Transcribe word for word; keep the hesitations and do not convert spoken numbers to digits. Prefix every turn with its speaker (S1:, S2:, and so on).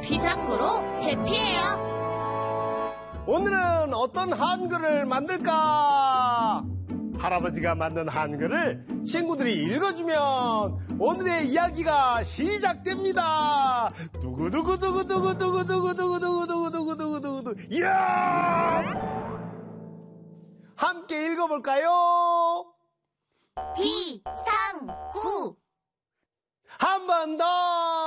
S1: 비상구로 대피해요.
S2: 오늘은 어떤 한글을 만들까? 할아버지가 만든 한글을 친구들이 읽어주면 오늘의 이야기가 시작됩니다. 두구두구두구두구두구두구두구두구두구두구두구 이야! 함께 읽어볼까요?
S1: 비상구.
S2: 한 번 더.